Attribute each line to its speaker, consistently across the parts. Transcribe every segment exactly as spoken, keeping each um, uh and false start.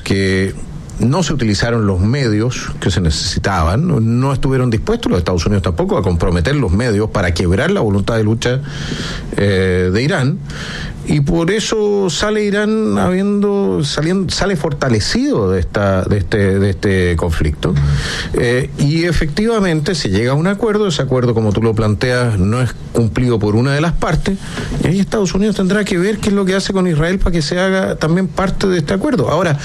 Speaker 1: que no se utilizaron los medios que se necesitaban, no estuvieron dispuestos los Estados Unidos tampoco a comprometer los medios para quebrar la voluntad de lucha eh, de Irán, y por eso sale Irán habiendo saliendo sale fortalecido de esta de este de este conflicto, eh, y efectivamente se llega a un acuerdo. Ese acuerdo, como tú lo planteas, no es cumplido por una de las partes, y ahí Estados Unidos tendrá que ver qué es lo que hace con Israel para que se haga también parte de este acuerdo. Ahora,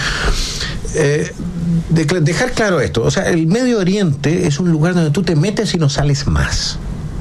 Speaker 1: Eh, de, dejar claro esto, o sea, el Medio Oriente es un lugar donde tú te metes y no sales más.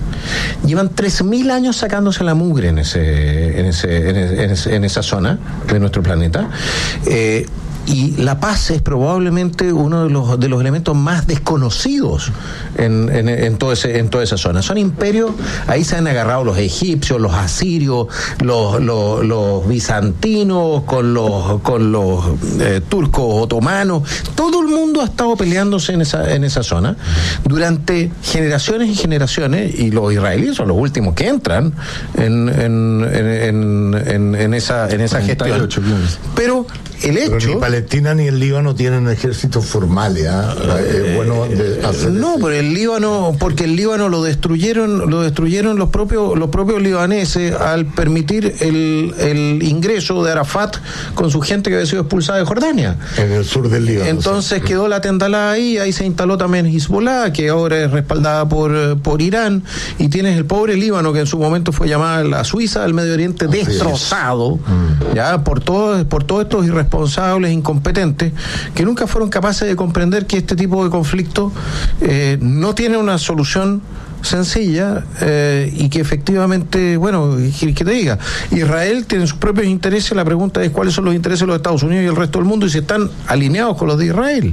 Speaker 1: Llevan tres mil años sacándose la mugre en ese, en ese, en ese, en esa zona de nuestro planeta. Eh, Y la paz es probablemente uno de los de los elementos más desconocidos en, en, en, todo ese, en toda esa zona. Son imperios, ahí se han agarrado los egipcios, los asirios, los, los, los bizantinos, con los, con los eh, turcos otomanos. Todo el mundo ha estado peleándose en esa, en esa zona durante generaciones y generaciones, y los israelíes son los últimos que entran en, en, en, en, en esa, en esa gestión. Pero el hecho...
Speaker 2: Pero ni Palestina ni el Líbano tienen ejércitos formales, ¿eh?
Speaker 1: Eh,
Speaker 2: es bueno de hacer
Speaker 1: no, ese. Pero el Líbano, porque el Líbano lo destruyeron, lo destruyeron los propios, los propios libaneses al permitir el, el ingreso de Arafat con su gente que había sido expulsada de Jordania.
Speaker 2: En el sur del Líbano.
Speaker 1: Entonces sí. Quedó la tendalada ahí, ahí se instaló también Hezbollah, que ahora es respaldada por, por Irán, y tienes el pobre Líbano, que en su momento fue llamada la Suiza del Medio Oriente, así destrozado, mm. ya por todos, por todos estos irresponsables, incompetentes, que nunca fueron capaces de comprender que este tipo de conflicto eh, no tiene una solución sencilla, eh, y que efectivamente, bueno, que, que te diga, Israel tiene sus propios intereses. La pregunta es cuáles son los intereses de los Estados Unidos y el resto del mundo, y si están alineados con los de Israel.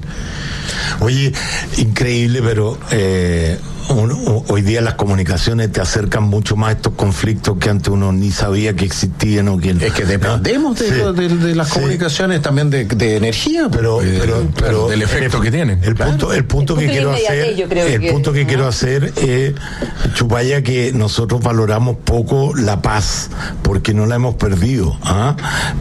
Speaker 2: Oye, increíble, pero eh, un, un, hoy día las comunicaciones te acercan mucho más a estos conflictos que antes uno ni sabía que existían. O que,
Speaker 1: es que dependemos ¿no? de, sí. de, de las comunicaciones, sí. también de, de energía,
Speaker 2: pero,
Speaker 1: pues,
Speaker 2: pero,
Speaker 1: pero,
Speaker 2: pero
Speaker 1: del efecto el, que tienen.
Speaker 2: El claro. punto, el punto el que quiero hacer, el que, punto que ¿no? quiero hacer es, eh, Chupaya, que nosotros valoramos poco la paz porque no la hemos perdido, ¿ah?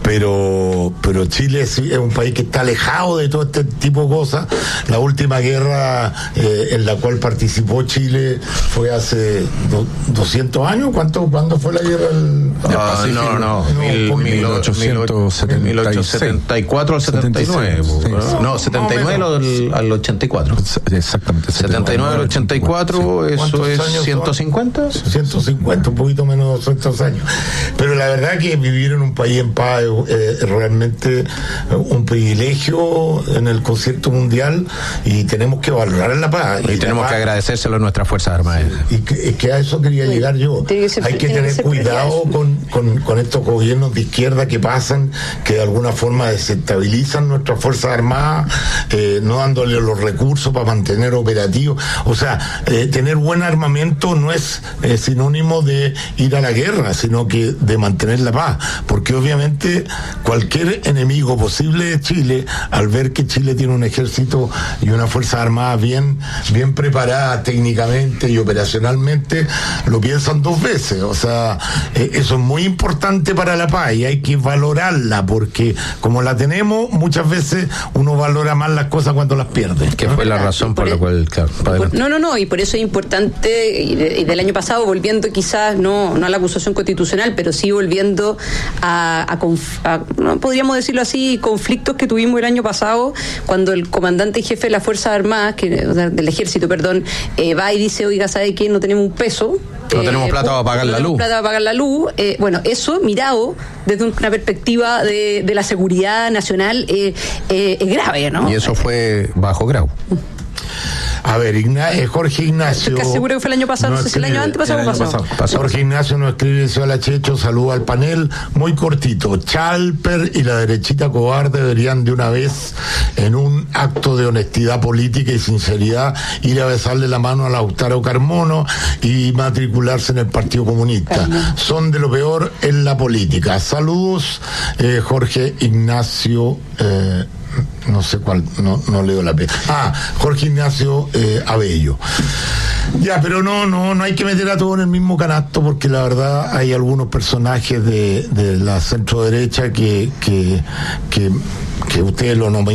Speaker 2: pero pero Chile es, es un país que está alejado de todo este tipo de cosas. La última guerra eh, en la cual participó Chile fue hace do, doscientos años. ¿Cuánto, ¿Cuándo fue la guerra? El,
Speaker 1: ah, no, no, no, mil ochocientos setenta y cuatro al setenta y nueve. Sí, sí. No, setenta y nueve al, al ochenta y cuatro.
Speaker 2: Exactamente.
Speaker 1: setenta y nueve al ochenta y cuatro, sí. Eso es ciento cincuenta.
Speaker 2: ciento cincuenta, un poquito menos de doscientos años. Pero la verdad que vivir en un país en paz es eh, realmente un privilegio en el concierto mundial, y tenemos que valorar la paz.
Speaker 1: Y, y tenemos paz, que agradecérselo a nuestras Fuerzas Armadas.
Speaker 2: Y que, es que a eso quería llegar yo. Que ser, Hay que tener que cuidado con, con, con estos gobiernos de izquierda que pasan, que de alguna forma desestabilizan nuestras Fuerzas Armadas, eh, no dándole los recursos para mantener operativos. O sea, eh, tener buen armamento no es eh, sinónimo de ir a la guerra, sino que de mantener la paz, porque obviamente cualquier enemigo posible de Chile, al ver que Chile tiene un ejército y una fuerza armada bien, bien preparada técnicamente y operacionalmente, lo piensan dos veces. O sea, eh, eso es muy importante para la paz y hay que valorarla, porque como la tenemos, muchas veces uno valora más las cosas cuando las pierde.
Speaker 1: Que fue la razón por, por la cual, claro,
Speaker 3: por, no, no, no, y por eso es importante, y, de, y del año pasado, volviendo quizás, no, no a la acusación constitucional, pero sí volviendo a, a, conf, a no podríamos decirlo así, conflictos que tuvimos el año pasado, cuando el comandante y jefe de las Fuerzas Armadas, que, del Ejército, perdón, eh, va y dice, oiga, ¿sabe qué? No tenemos un peso.
Speaker 1: No eh, tenemos plata para pagar
Speaker 3: no
Speaker 1: la luz.
Speaker 3: plata para pagar la luz. Eh, bueno, eso mirado desde una perspectiva de, de la seguridad nacional eh, eh, es grave, ¿no?
Speaker 1: Y eso fue bajo grado.
Speaker 2: A ver, Igna- eh, Jorge Ignacio.
Speaker 3: Estoy seguro que fue el año pasado, no, no sé si el año antes pasado o pasado.
Speaker 2: pasado. Jorge Ignacio nos escribe: hola Checho, saluda al panel. Muy cortito. Chalper y la derechita cobarde deberían de una vez, en un acto de honestidad política y sinceridad, ir a besarle la mano a Lautaro Carmona y matricularse en el Partido Comunista. Carmen. Son de lo peor en la política. Saludos, eh, Jorge Ignacio. Eh, no sé cuál, no, no leo la P. Ah, Jorge Ignacio eh, Abello. Ya, pero no, no, no hay que meter a todos en el mismo canasto, porque la verdad hay algunos personajes de, de la centro derecha que, que, que, que ustedes lo nombran